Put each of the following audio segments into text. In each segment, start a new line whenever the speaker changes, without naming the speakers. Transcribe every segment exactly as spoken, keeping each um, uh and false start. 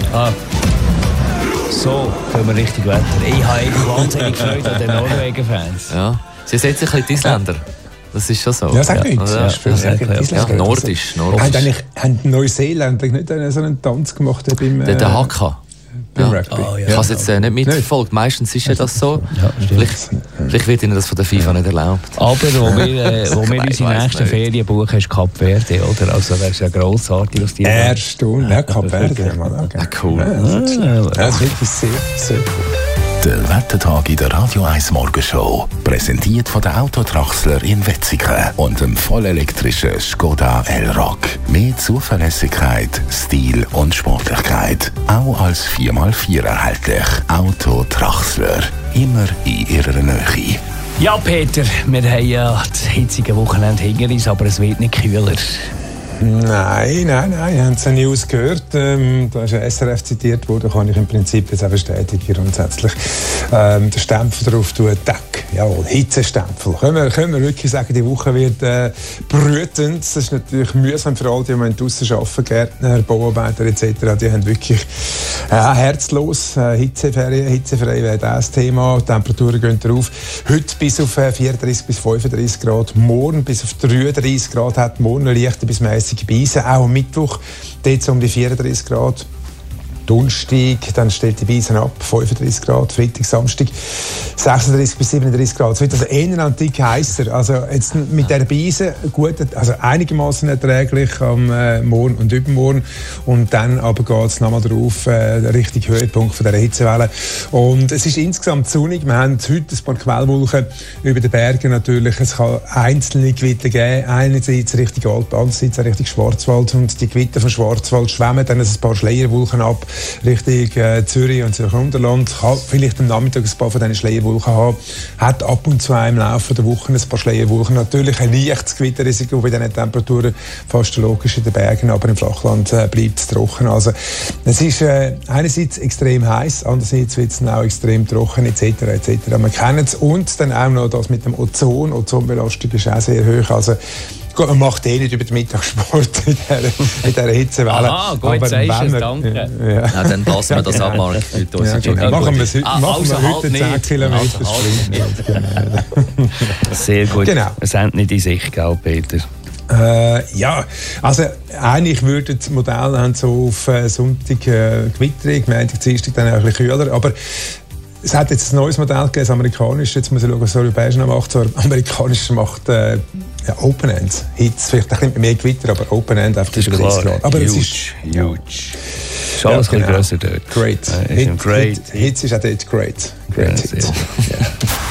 Ah. So, können wir richtig Wetter. Ich habe eigentlich wahnsinnig Freude an den Norwegen-Fans.
Ja, sie setzen sich ein bisschen die Isländer. Das ist schon so.
Ja, sag nicht.
Ja,
Ja,
ja, ja, ja, nordisch. nordisch.
Haben eigentlich haben die Neuseeländer nicht so einen Tanz gemacht beim, äh,
der, der Haka.
beim
Ja.
Rugby?
Oh, ja. Ich habe es jetzt äh, nicht mitverfolgt. Meistens ist ja das so. Ja, vielleicht, vielleicht wird ihnen das von der FIFA nicht erlaubt.
Aber wo wir, äh, wo wir unsere nächsten
nicht.
Ferien buchen, ist Kap Verde, oder? Also das ist ja grossartig aus dir.
Erstaunt, ja, Kap Verde.
Ja, cool.
Ja, das ist, ja, das ist wirklich sehr, sehr cool.
Der Wettertag in der Radio eins Morgenshow. Präsentiert von der Autotraxler in Wetzikon und dem vollelektrischen Skoda Elrock. Mehr Zuverlässigkeit, Stil und Sportlichkeit. Auch als vier mal vier erhältlich. Autotraxler. Immer in ihrer Nähe.
Ja, Peter, wir haben ja das hitzige Wochenende hinter uns, aber es wird nicht kühler.
Nein, nein, nein, ich habe es News gehört. Ähm, da ist ein S R F zitiert worden, kann ich im Prinzip jetzt auch bestätigen grundsätzlich. Ähm, der Stempel drauf tun, Deck, jawohl, Hitzestempel. Können wir, können wir wirklich sagen, die Woche wird äh, brütend. Das ist natürlich mühsam für alle, die im Moment draussen arbeiten, Gärtner, Bauarbeiter et cetera. Die haben wirklich äh, herzlos. Äh, Hitzeferien, hitzefrei wäre das Thema. Die Temperaturen gehen drauf. Heute bis auf äh, vierunddreißig bis fünfunddreißig Grad, morgen bis auf dreiunddreißig Grad, hat morgen leichte bis mäßig Beise, auch am Mittwoch, dort so um die vierunddreißig Grad. Donnerstag, dann stellt die Beisen ab, fünfunddreißig Grad, Freitag, Samstag, sechsunddreißig bis siebenunddreißig Grad. Es wird also eher ein Tick heißer. Also jetzt mit dieser Beisen gut, also einigermaßen erträglich am äh, Morgen und übermorgen. Und dann aber geht es nochmal drauf, äh, der richtige Höhepunkt von dieser Hitzewelle. Und es ist insgesamt sonnig. Wir haben heute ein paar Quellwolken über den Bergen natürlich. Es kann einzelne Gewitter geben. Einerseits Richtung Alpen, andererseits Richtung Schwarzwald. Und die Gewitter vom Schwarzwald schwemmen dann ein paar Schleierwolken ab Richtung äh, Zürich und Zürcher Unterland. Kann vielleicht am Nachmittag ein paar von diesen Schleierwolken haben. Hat ab und zu im Laufe der Woche ein paar Schleierwolken. Natürlich ein leichtes Gewitterrisiko bei diesen Temperaturen, fast logisch in den Bergen, aber im Flachland äh, bleibt es trocken. Also, es ist äh, einerseits extrem heiß, andererseits wird es dann auch extrem trocken et cetera et cetera. Man kennt es. Und dann auch noch das mit dem Ozon. Ozonbelastung ist auch sehr hoch. Also, gut, man macht eh nicht über den Mittagssport in dieser, in dieser Hitzewelle.
Aha, gut, sagst du es, danke.
Ja, ja.
Ja, dann passen wir das ab, Marc. Ja,
ja, genau. Machen wir, es,
ah,
machen
also
wir
halt
heute zehn
nicht.
Kilometer
Also
Sprint.
halt Sehr gut.
Genau.
Es sind nicht in sich, gell, Peter?
Äh, ja, also eigentlich würden die Modelle haben so auf äh, Sonntag äh, gewitterig, Montag, Dienstag dann auch ein bisschen kühler, aber es hat jetzt ein neues Modell gegeben, das amerikanische, jetzt muss ich schauen, was das europäische macht. Das amerikanische macht äh, ja, Open End. Hitze, vielleicht ein bisschen mehr Gewitter, aber Open End einfach über dreißig Grad. Aber
huge,
es ist
huge. Ist alles
ja, genau.
ein bisschen grösser dort.
Great.
Äh,
Hit,
ist great.
Hit, Hitze ist auch dort great. Great
Ja,
Hit. Ja.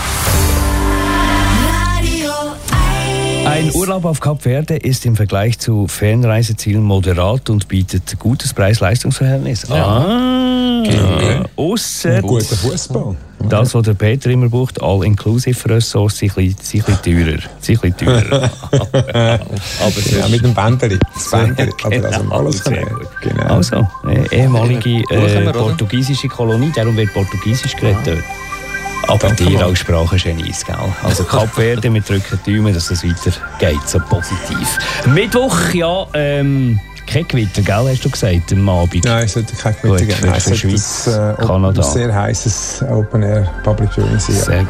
Ein Urlaub auf Kap Verde ist im Vergleich zu Fernreisezielen moderat und bietet gutes Preis-Leistungs-Verhältnis.
Ja.
Ah,
Okay.
ausser
Guter Fußball.
das, was der Peter immer bucht, All-Inclusive-Ressorts, sind ein bisschen teurer. Sind ein bisschen teurer. Aber es
Ja, mit dem Bändeli. Das Bändeli. Aber also
Genau,
alles
sehr
kann.
gut.
Genau.
Also, äh, ehemalige
Buchen wir,
äh,
oder?
portugiesische Kolonie, darum wird Portugiesisch geredet dort. Aber dir als Sprachengenies, gell? Also Kap Verde, wir drücken die Daumen, dass es weitergeht, so positiv. Mittwoch, ja, ähm, kein Gewitter, gell, hast du gesagt, am Abend?
Nein, es sollte kein
Gut,
Gewitter geben.
für
Nein, es sollte
Schweiz,
ein, äh,
Kanada.
sehr heißes Open Air Public Viewing sein.
Sehr